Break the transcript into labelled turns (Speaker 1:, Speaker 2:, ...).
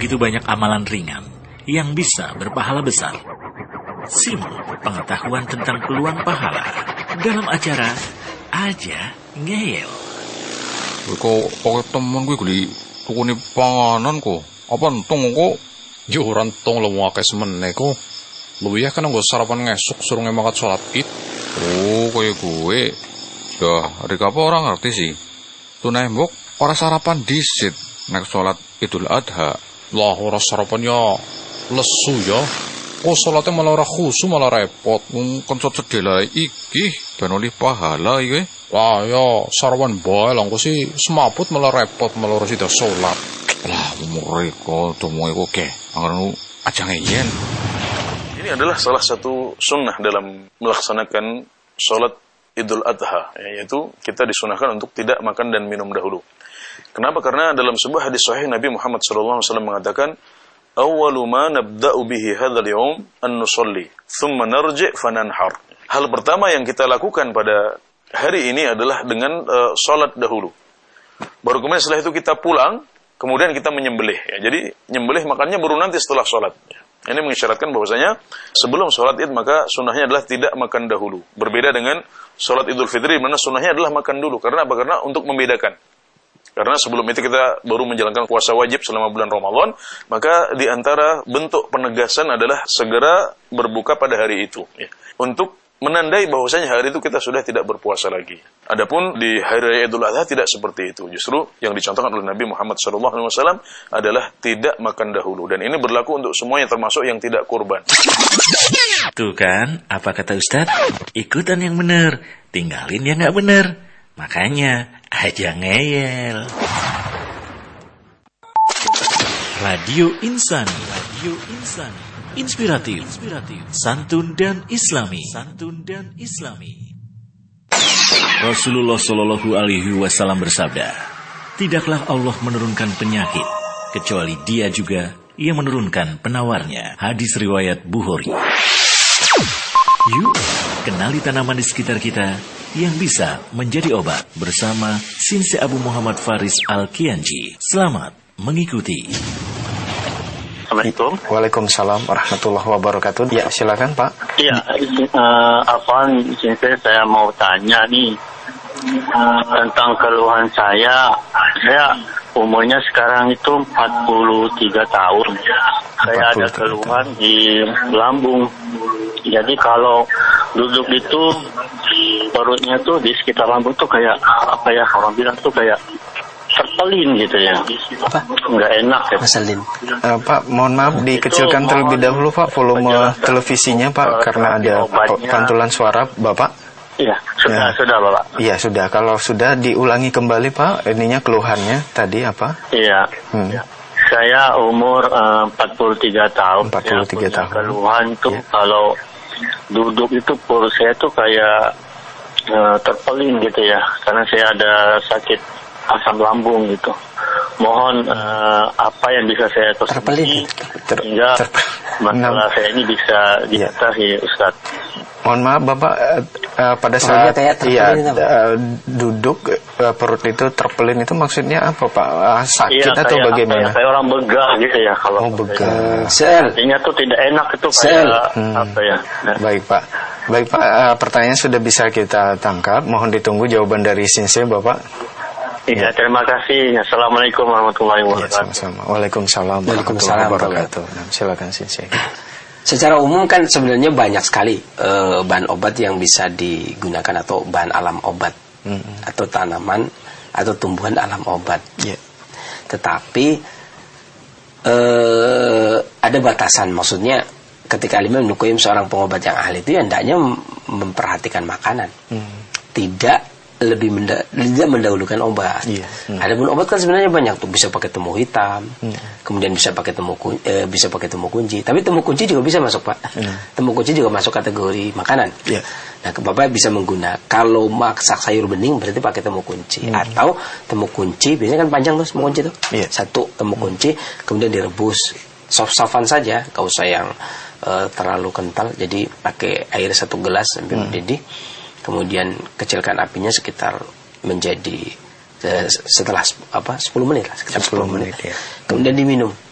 Speaker 1: Begitu banyak amalan ringan yang bisa berpahala besar. Simak pengetahuan tentang peluang pahala dalam acara Aja Ngeyel.
Speaker 2: Kok temen gue geli tukune panganan kok. Apa entong kok?
Speaker 3: Yo ora entong lu akeh semene kok. Lu ya kan nggo sarapan ngesuk suruh ngemakat salat Id.
Speaker 2: Oh, kaya gue. Dah, rek apa orang ngerti sih. Tunai mbok ora sarapan disit nek salat Idul Adha.
Speaker 3: Lah ora sarapan ya lesu ya. Kok salatnya malah ora khusu malah repot.
Speaker 2: Kon sedela iki ben oleh pahala iki.
Speaker 3: Lah ya sarapan bae lah kok sih semaput malah repot malah ora sida salat.
Speaker 2: Lah mereka temu iku ke. Anggermu aja ngeyel.
Speaker 4: Ini adalah salah satu sunnah dalam melaksanakan sholat Idul Adha, yaitu kita disunahkan untuk tidak makan dan minum dahulu. Kenapa? Karena dalam sebuah hadis sahih Nabi Muhammad SAW mengatakan, "Awwalu ma nabda'u bihi hadzal yawm an nusalli, thumma narji' fananhar." Hal pertama yang kita lakukan pada hari ini adalah dengan sholat dahulu. Baru kemudian setelah itu kita pulang, kemudian kita menyembelih. Ya. Jadi nyembelih makannya baru nanti setelah sholat. Ya. Ini mengisyaratkan bahwasanya sebelum sholat Id maka sunnahnya adalah tidak makan dahulu. Berbeda dengan sholat Idul Fitri, di mana sunnahnya adalah makan dulu. Karena apa? Karena untuk membedakan. Karena sebelum itu kita baru menjalankan puasa wajib selama bulan Ramadan, maka di antara bentuk penegasan adalah segera berbuka pada hari itu. Ya. Untuk menandai bahwasanya hari itu kita sudah tidak berpuasa lagi. Adapun di hari raya Idul Adha tidak seperti itu. Justru yang dicontohkan oleh Nabi Muhammad SAW adalah tidak makan dahulu. Dan ini berlaku untuk semuanya termasuk yang tidak kurban.
Speaker 1: Tuh kan, apa kata Ustadz? Ikutan yang benar, tinggalin yang gak benar. Makanya aja ngeyel. Radio Insani, Radio Insani. Inspiratif, santun dan islami. Rasulullah Shallallahu Alaihi Wasallam bersabda, tidaklah Allah menurunkan penyakit kecuali Dia juga yang menurunkan penawarnya. Hadis riwayat Bukhari. Yuk, kenali tanaman di sekitar kita yang bisa menjadi obat bersama Sinse Abu Muhammad Faris Al-Kianji. Selamat mengikuti.
Speaker 5: Assalamualaikum.
Speaker 6: Waalaikumsalam warahmatullahi wabarakatuh. Ya, silakan Pak.
Speaker 5: Iya, saya mau tanya nih tentang keluhan saya. Saya umurnya sekarang itu 43 tahun. Saya ada keluhan di lambung. Jadi kalau duduk itu perutnya tuh di sekitar lambung tuh kayak apa ya? Orang bilang tuh kayak terpelin gitu ya.
Speaker 6: Apa?
Speaker 5: Nggak enak ya.
Speaker 6: Pak, mohon maaf dikecilkan terlebih dahulu Pak volume televisinya Pak karena ada pantulan suara Bapak.
Speaker 5: Iya, sudah Bapak.
Speaker 6: Iya, sudah. Kalau sudah diulangi kembali Pak, ininya keluhannya tadi apa?
Speaker 5: Iya. Saya umur 43 tahun.
Speaker 6: 43 tahun.
Speaker 5: Keluhan tuh kalau duduk itu perut saya tuh kayak terpelin gitu ya. Karena saya ada sakit asam lambung gitu. Mohon apa yang bisa saya terpelin sehingga masalah saya ini bisa diatasi Ustaz.
Speaker 6: Mohon maaf Bapak, pada saat duduk perut itu terpelin itu maksudnya apa Pak? Sakit atau bagaimana?
Speaker 5: Kayak orang begah gitu ya kalau.
Speaker 6: Begah.
Speaker 5: Artinya tuh tidak enak itu kayak apa ya?
Speaker 6: Baik Pak. Baik Pak, pertanyaan sudah bisa kita tangkap. Mohon ditunggu jawaban dari Sinse Bapak.
Speaker 5: Iya, terima kasih. Assalamualaikum warahmatullahi wabarakatuh.
Speaker 6: Sama-sama. Waalaikumsalam warahmatullahi wabarakatuh. Silakan Sinse.
Speaker 7: Secara umum kan sebenarnya banyak sekali bahan obat yang bisa digunakan atau bahan alam obat atau tanaman atau tumbuhan alam obat. Tetapi ada batasan. Maksudnya ketika Imam Ibnu Qayyim seorang pengobat yang ahli itu hendaknya memperhatikan makanan. Tidak lebih mendahulukan obat. Adapun obat kan sebenarnya banyak tuh, bisa pakai temu hitam, kemudian bisa pakai temu kunci. Tapi temu kunci juga bisa masuk Pak. Temu kunci juga masuk kategori makanan. Nah, Bapak bisa menggunakan kalau masak sayur bening berarti pakai temu kunci atau temu kunci biasanya kan panjang tuh temu kunci tuh. Satu temu kunci kemudian direbus soft-softan saja, gak usah yang terlalu kental. Jadi pakai air 1 gelas sampai mendidih. Kemudian kecilkan apinya sekitar menjadi setelah 10 menit lah, sekitar 10 menit. Kemudian diminum.